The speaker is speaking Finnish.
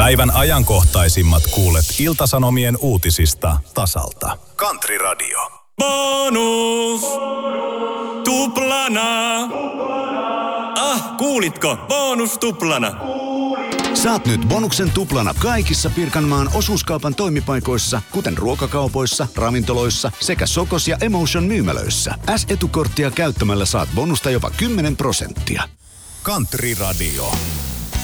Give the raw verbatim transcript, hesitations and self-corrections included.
Päivän ajankohtaisimmat kuulet Ilta-Sanomien uutisista tasalta. Country Radio. Bonus! Tuplana! Ah, kuulitko? Bonus tuplana! Saat nyt bonuksen tuplana kaikissa Pirkanmaan osuuskaupan toimipaikoissa, kuten ruokakaupoissa, ravintoloissa sekä Sokos ja Emotion myymälöissä. S-etukorttia käyttämällä saat bonusta jopa kymmenen prosenttia. Country Radio.